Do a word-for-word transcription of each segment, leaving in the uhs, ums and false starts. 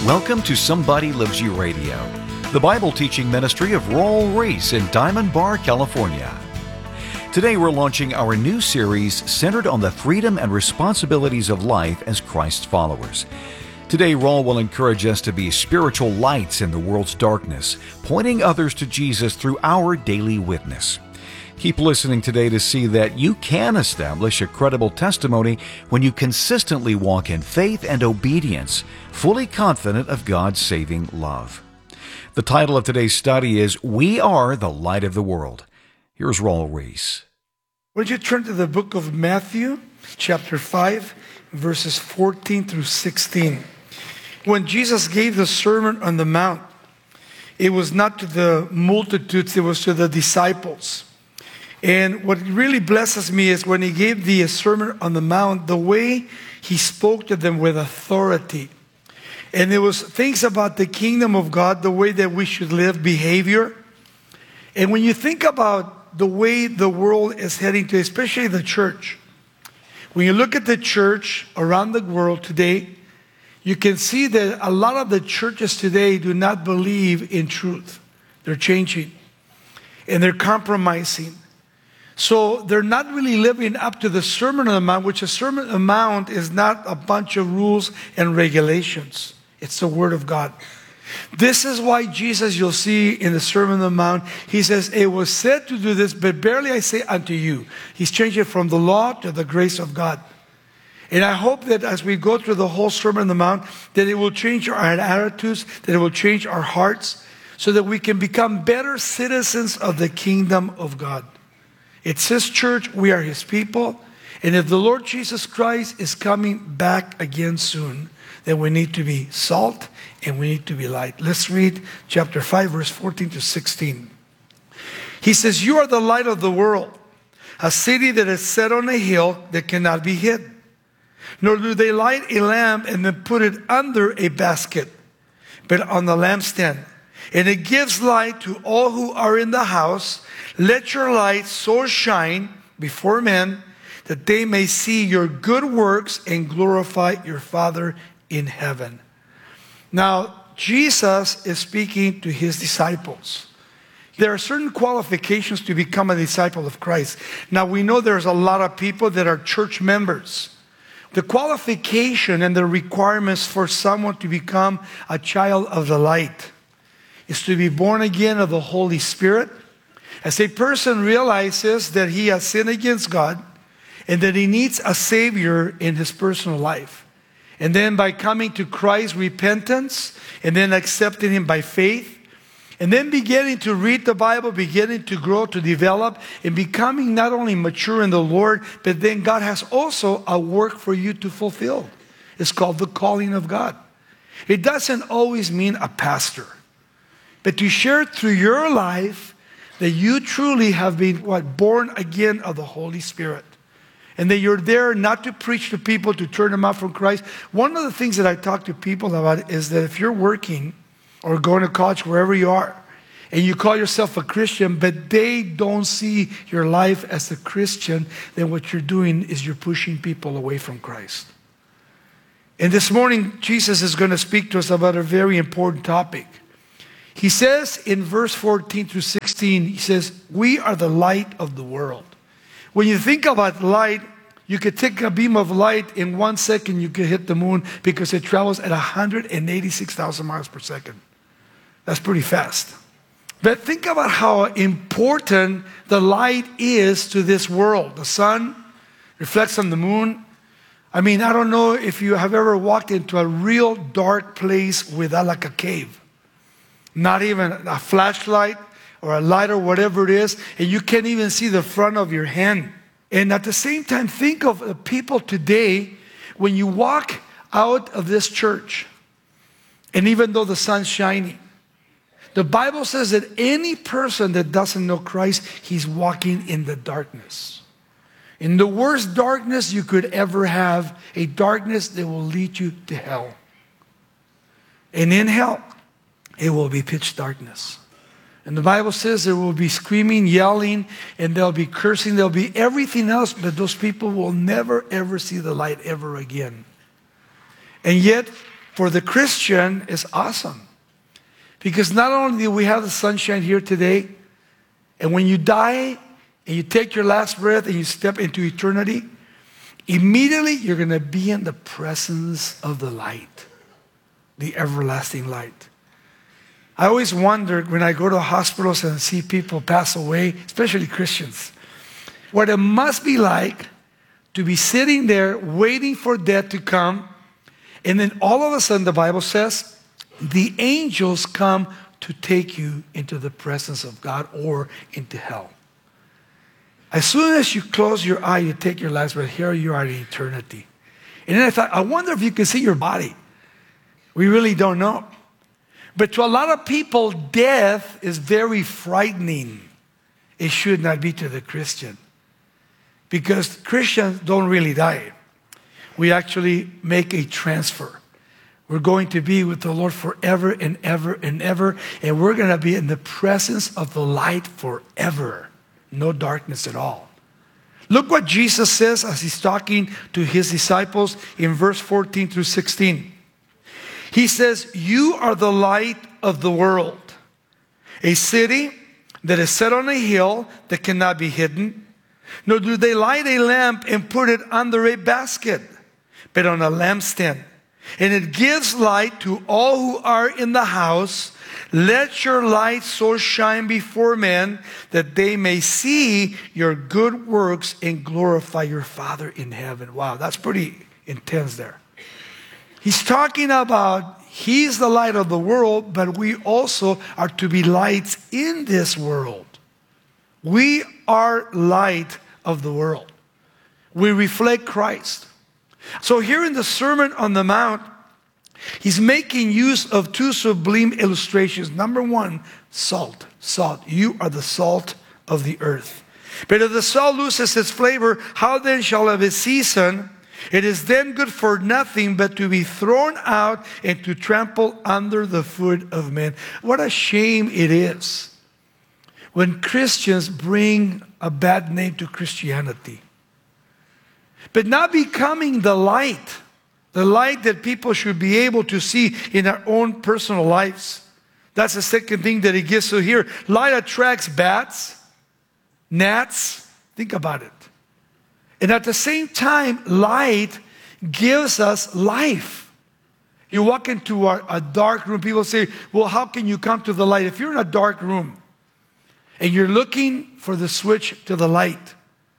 Welcome to Somebody Loves You Radio, the Bible teaching ministry of Raul Ries in Diamond Bar, California. Today we're launching our new series centered on the freedom and responsibilities of life as Christ's followers. Today, Raul will encourage us to be spiritual lights in the world's darkness, pointing others to Jesus through our daily witness. Keep listening today to see that you can establish a credible testimony when you consistently walk in faith and obedience, fully confident of God's saving love. The title of today's study is We Are the Light of the World. Here's Raul Ries. Would you turn to the book of Matthew, chapter five, verses fourteen through sixteen. When Jesus gave the Sermon on the Mount, it was not to the multitudes, it was to the disciples. And what really blesses me is when he gave the Sermon on the Mount, the way he spoke to them with authority. And there was things about the kingdom of God, the way that we should live, behavior. And when you think about the way the world is heading to, especially the church, when you look at the church around the world today, you can see that a lot of the churches today do not believe in truth. They're changing and they're compromising. So they're not really living up to the Sermon on the Mount, which a Sermon on the Mount is not a bunch of rules and regulations. It's the Word of God. This is why Jesus, you'll see in the Sermon on the Mount, he says, it was said to do this, but barely I say unto you. He's changed it from the law to the grace of God. And I hope that as we go through the whole Sermon on the Mount, that it will change our attitudes, that it will change our hearts, so that we can become better citizens of the kingdom of God. It's His church, we are His people. And if the Lord Jesus Christ is coming back again soon, then we need to be salt and we need to be light. Let's read chapter five, verse fourteen to sixteen. He says, you are the light of the world, a city that is set on a hill that cannot be hid. Nor do they light a lamp and then put it under a basket, but on the lampstand. And it gives light to all who are in the house. Let your light so shine before men that they may see your good works and glorify your Father in heaven. Now, Jesus is speaking to His disciples. There are certain qualifications to become a disciple of Christ. Now, we know there's a lot of people that are church members. The qualification and the requirements for someone to become a child of the light is to be born again of the Holy Spirit. As a person realizes that he has sinned against God and that he needs a Savior in his personal life. And then by coming to Christ, repentance, and then accepting Him by faith, and then beginning to read the Bible, beginning to grow, to develop, and becoming not only mature in the Lord, but then God has also a work for you to fulfill. It's called the calling of God. It doesn't always mean a pastor, but to share through your life that you truly have been, what, born again of the Holy Spirit. And that you're there not to preach to people, to turn them out from Christ. One of the things that I talk to people about is that if you're working or going to college, wherever you are, and you call yourself a Christian, but they don't see your life as a Christian, then what you're doing is you're pushing people away from Christ. And this morning, Jesus is going to speak to us about a very important topic. He says in verse fourteen through sixteen, he says, we are the light of the world. When you think about light, you could take a beam of light in one second, you could hit the moon because it travels at one hundred eighty-six thousand miles per second. That's pretty fast. But think about how important the light is to this world. The sun reflects on the moon. I mean, I don't know if you have ever walked into a real dark place without like a cave. Not even a flashlight or a light or whatever it is, and you can't even see the front of your hand. And at the same time, think of the people today, when you walk out of this church, and even though the sun's shining, the Bible says that any person that doesn't know Christ, he's walking in the darkness. In the worst darkness you could ever have, a darkness that will lead you to hell. And in hell, it will be pitch darkness. And the Bible says there will be screaming, yelling, and there'll be cursing. There'll be everything else, but those people will never, ever see the light ever again. And yet, for the Christian is awesome. Because not only do we have the sunshine here today, and when you die and you take your last breath and you step into eternity, immediately you're going to be in the presence of the light, the everlasting light. I always wondered when I go to hospitals and see people pass away, especially Christians, what it must be like to be sitting there waiting for death to come, and then all of a sudden the Bible says the angels come to take you into the presence of God or into hell. As soon as you close your eye, you take your last breath, here you are in eternity. And then I thought, I wonder if you can see your body. We really don't know. But to a lot of people, death is very frightening. It should not be to the Christian. Because Christians don't really die. We actually make a transfer. We're going to be with the Lord forever and ever and ever. And we're going to be in the presence of the light forever. No darkness at all. Look what Jesus says as he's talking to his disciples in verse fourteen through sixteen. He says, you are the light of the world. A city that is set on a hill that cannot be hidden. Nor do they light a lamp and put it under a basket, but on a lampstand. And it gives light to all who are in the house. Let your light so shine before men that they may see your good works and glorify your Father in heaven. Wow, that's pretty intense there. He's talking about he's the light of the world, but we also are to be lights in this world. We are light of the world. We reflect Christ. So here in the Sermon on the Mount, he's making use of two sublime illustrations. Number one, salt. Salt. You are the salt of the earth. But if the salt loses its flavor, how then shall it be seasoned? It is then good for nothing but to be thrown out and to trample under the foot of men. What a shame it is when Christians bring a bad name to Christianity. But not becoming the light, the light that people should be able to see in our own personal lives. That's the second thing that he gives. So here, light attracts bats, gnats. Think about it. And at the same time, light gives us life. You walk into a, a dark room, people say, well, how can you come to the light? If you're in a dark room and you're looking for the switch to the light,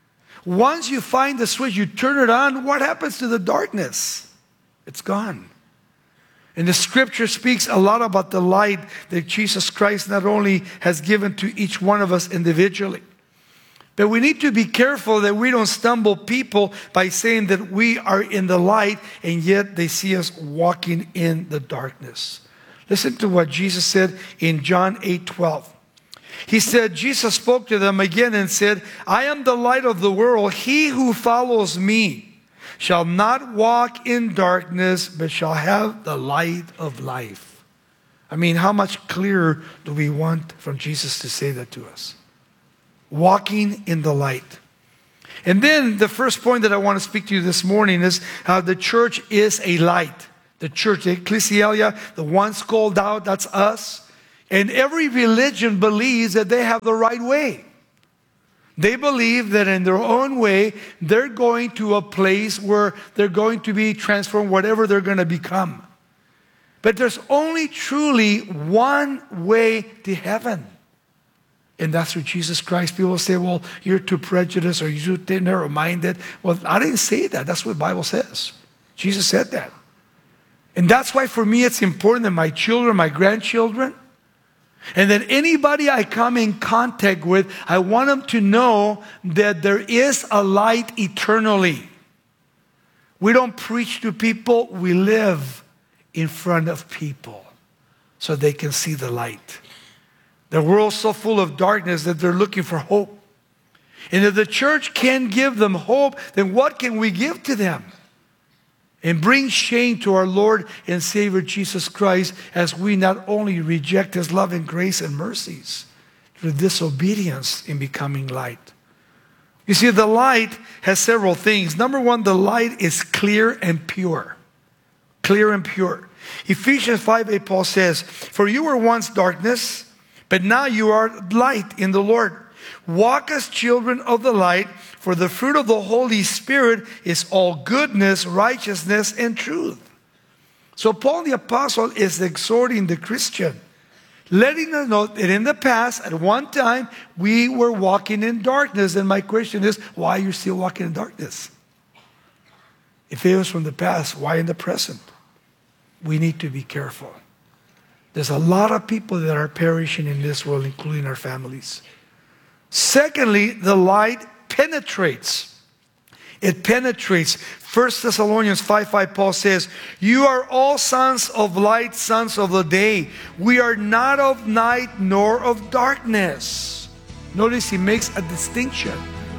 once you find the switch, you turn it on, what happens to the darkness? It's gone. And the scripture speaks a lot about the light that Jesus Christ not only has given to each one of us individually, but we need to be careful that we don't stumble people by saying that we are in the light and yet they see us walking in the darkness. Listen to what Jesus said in John eight twelve. He said, Jesus spoke to them again and said, I am the light of the world. He who follows me shall not walk in darkness, but shall have the light of life. I mean, how much clearer do we want from Jesus to say that to us? Walking in the light. And then the first point that I want to speak to you this morning is how the church is a light. The church, the ecclesia, the ones called out, that's us. And every religion believes that they have the right way. They believe that in their own way, they're going to a place where they're going to be transformed, whatever they're going to become. But there's only truly one way to heaven. And that's through Jesus Christ. People say, well, you're too prejudiced or you're too narrow-minded. Well, I didn't say that. That's what the Bible says. Jesus said that. And that's why for me it's important that my children, my grandchildren, and that anybody I come in contact with, I want them to know that there is a light eternally. We don't preach to people, we live in front of people so they can see the light. The world's so full of darkness that they're looking for hope. And if the church can give them hope, then what can we give to them? And bring shame to our Lord and Savior Jesus Christ as we not only reject His love and grace and mercies through disobedience in becoming light. You see, the light has several things. Number one, the light is clear and pure. Clear and pure. Ephesians five eight, Paul says, "For you were once darkness, but now you are light in the Lord. Walk as children of the light, for the fruit of the Holy Spirit is all goodness, righteousness, and truth." So Paul the Apostle is exhorting the Christian, letting us know that in the past, at one time, we were walking in darkness. And my question is, why are you still walking in darkness? If it was from the past, why in the present? We need to be careful. There's a lot of people that are perishing in this world, including our families. Secondly, the light penetrates. It penetrates. First Thessalonians five five, Paul says, "You are all sons of light, sons of the day. We are not of night nor of darkness." Notice he makes a distinction.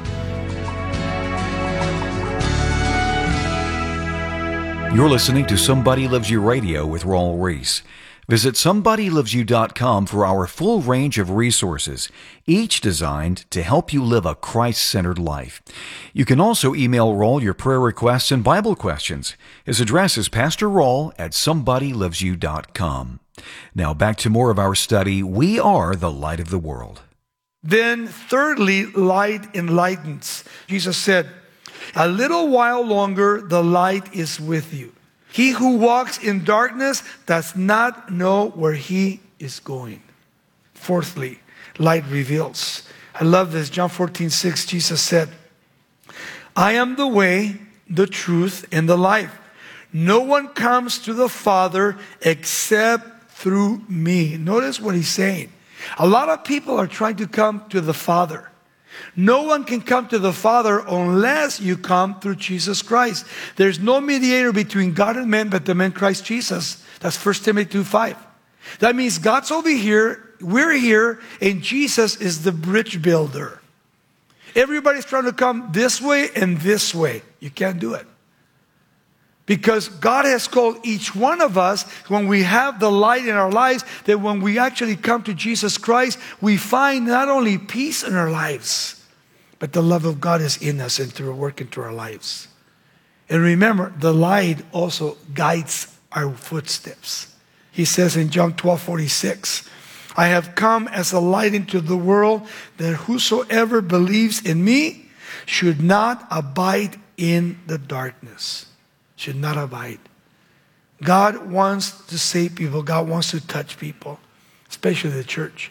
You're listening to Somebody Loves You Radio with Raul Ries. Visit somebody loves you dot com for our full range of resources, each designed to help you live a Christ-centered life. You can also email Raul your prayer requests and Bible questions. His address is Pastor Raul at somebody loves you dot com. Now back to more of our study. We are the light of the world. Then thirdly, light enlightens. Jesus said, "A little while longer the light is with you. He who walks in darkness does not know where he is going." Fourthly, light reveals. I love this. John fourteen six, Jesus said, "I am the way, the truth, and the life. No one comes to the Father except through me." Notice what he's saying. A lot of people are trying to come to the Father. No one can come to the Father unless you come through Jesus Christ. There's no mediator between God and man but the man Christ Jesus. That's First Timothy two five. That means God's over here, we're here, and Jesus is the bridge builder. Everybody's trying to come this way and this way. You can't do it. Because God has called each one of us, when we have the light in our lives, that when we actually come to Jesus Christ, we find not only peace in our lives, but the love of God is in us and through work into our lives. And remember, the light also guides our footsteps. He says in John twelve forty-six, "I have come as a light into the world, that whosoever believes in me should not abide in the darkness." Should not abide. God wants to save people. God wants to touch people, especially the church.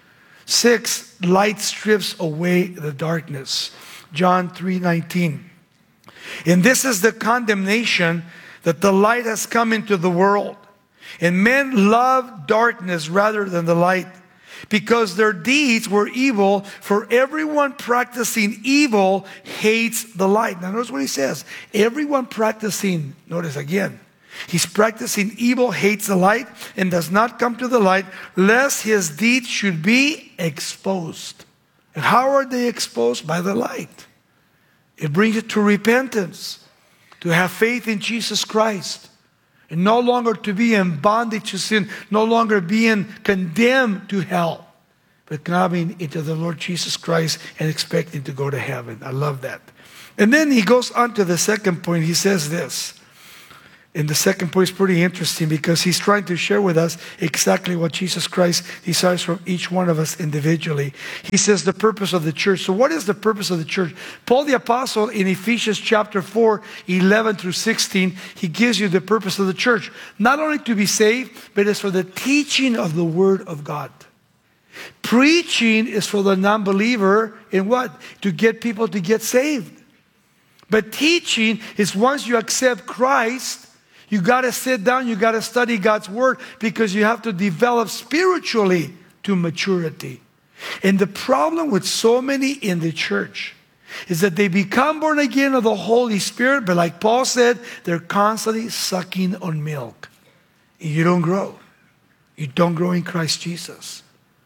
Six, light strips away the darkness. John three nineteen. "And this is the condemnation, that the light has come into the world. And men love darkness rather than the light, because their deeds were evil. For everyone practicing evil hates the light." Now notice what he says. Everyone practicing, notice again, he's practicing evil, hates the light, and does not come to the light, lest his deeds should be exposed. And how are they exposed? By the light. It brings you to repentance, to have faith in Jesus Christ, and no longer to be in bondage to sin, no longer being condemned to hell, but coming into the Lord Jesus Christ and expecting to go to heaven. I love that. And then he goes on to the second point. He says this. And the second point is pretty interesting, because he's trying to share with us exactly what Jesus Christ desires from each one of us individually. He says the purpose of the church. So what is the purpose of the church? Paul the Apostle in Ephesians chapter four, eleven through sixteen, he gives you the purpose of the church. Not only to be saved, but it's for the teaching of the Word of God. Preaching is for the non-believer in what? To get people to get saved. But teaching is once you accept Christ, you got to sit down, you got to study God's Word, because you have to develop spiritually to maturity. And the problem with so many in the church is that they become born again of the Holy Spirit, but like Paul said, they're constantly sucking on milk. And you don't grow. You don't grow in Christ Jesus.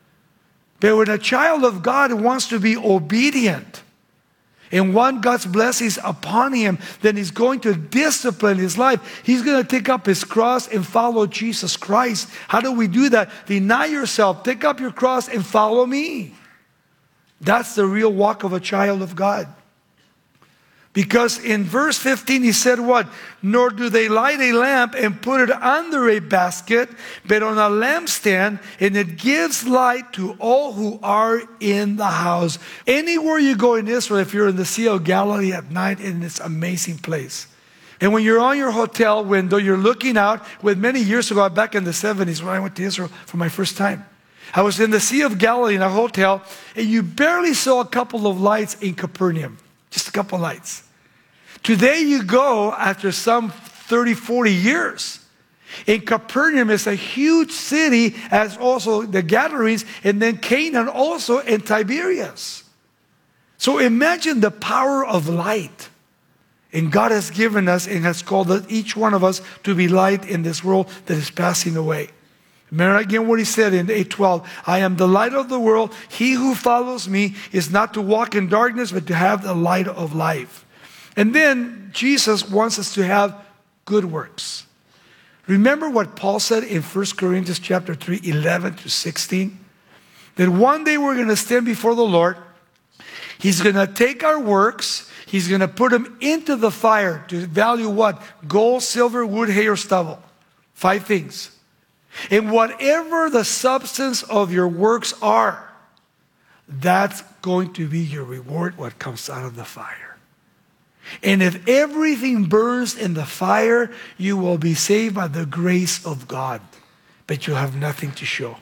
But when a child of God wants to be obedient and want God's blessings upon him, then he's going to discipline his life. He's going to take up his cross and follow Jesus Christ. How do we do that? Deny yourself, take up your cross and follow me. That's the real walk of a child of God. Because in verse fifteen he said what? Nor do they light a lamp and put it under a basket, but on a lampstand, and it gives light to all who are in the house. Anywhere you go in Israel, if you're in the Sea of Galilee at night, and it's an amazing place. And when you're on your hotel window, you're looking out. With many years ago, back in the seventies, when I went to Israel for my first time, I was in the Sea of Galilee in a hotel, and you barely saw a couple of lights in Capernaum. Just a couple of lights. Today you go after some thirty, forty years. In Capernaum, it's a huge city, as also the Gadarenes, and then Canaan also, and Tiberias. So imagine the power of light. And God has given us and has called us, each one of us, to be light in this world that is passing away. Remember again what he said in eight twelve, I am the light of the world. He who follows me is not to walk in darkness, but to have the light of life. And then Jesus wants us to have good works. Remember what Paul said in First Corinthians chapter three, eleven to sixteen? That one day we're going to stand before the Lord. He's going to take our works. He's going to put them into the fire to value what? Gold, silver, wood, hay, or stubble. Five things. And whatever the substance of your works are, that's going to be your reward, what comes out of the fire. And if everything burns in the fire, you will be saved by the grace of God. But you'll have nothing to show.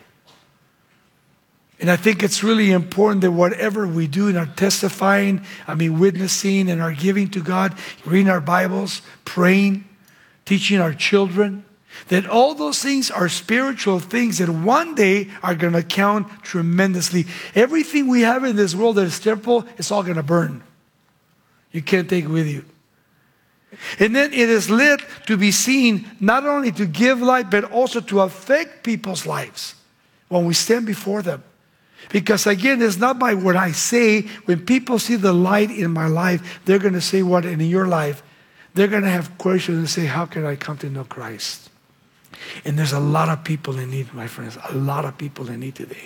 And I think it's really important that whatever we do in our testifying, I mean witnessing and our giving to God, reading our Bibles, praying, teaching our children, that all those things are spiritual things that one day are going to count tremendously. Everything we have in this world that is temporal, it's all going to burn. You can't take it with you. And then it is lit to be seen, not only to give light, but also to affect people's lives when we stand before them. Because again, it's not by what I say. When people see the light in my life, they're going to say what in your life? They're going to have questions and say, how can I come to know Christ? And there's a lot of people in need, my friends. A lot of people in need today.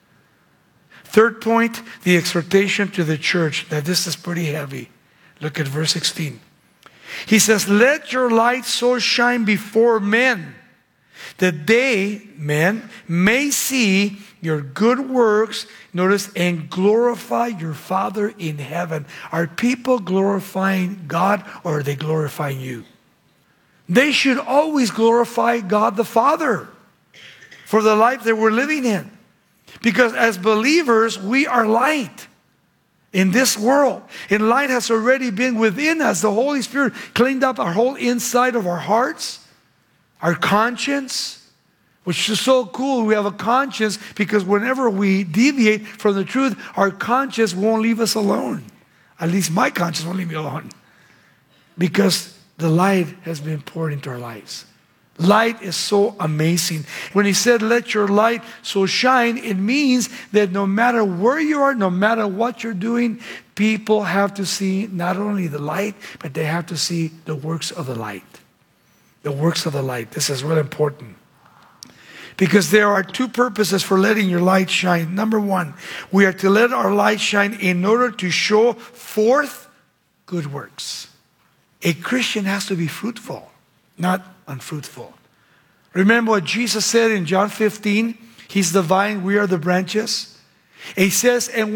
Third point, the exhortation to the church. Now this is pretty heavy. Look at verse sixteen. He says, let your light so shine before men, that they, men, may see your good works, notice, and glorify your Father in heaven. Are people glorifying God, or are they glorifying you? They should always glorify God the Father for the life that we're living in. Because as believers, we are light in this world. And light has already been within us. The Holy Spirit cleaned up our whole inside of our hearts, our conscience, which is so cool. We have a conscience because whenever we deviate from the truth, our conscience won't leave us alone. At least my conscience won't leave me alone. Because the light has been poured into our lives. Light is so amazing. When he said, let your light so shine, it means that no matter where you are, no matter what you're doing, people have to see not only the light, but they have to see the works of the light. The works of the light. This is really important. Because there are two purposes for letting your light shine. Number one, we are to let our light shine in order to show forth good works. A Christian has to be fruitful, not unfruitful. Remember what Jesus said in John fifteen? He's the vine, we are the branches. And he says, and